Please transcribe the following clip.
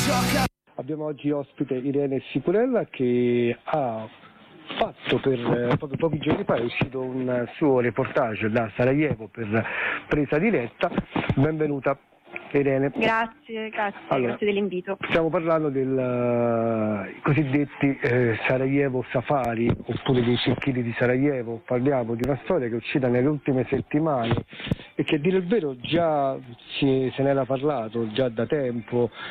Abbiamo oggi ospite Irene Sicurella che ha fatto proprio pochi giorni fa, è uscito un suo reportage da Sarajevo per Presa Diretta. Benvenuta Irene. Grazie dell'invito. Stiamo parlando dei cosiddetti Sarajevo Safari, oppure dei cecchini di Sarajevo. Parliamo di una storia che è uscita nelle ultime settimane e che, a dire il vero, già se ne era parlato già da tempo,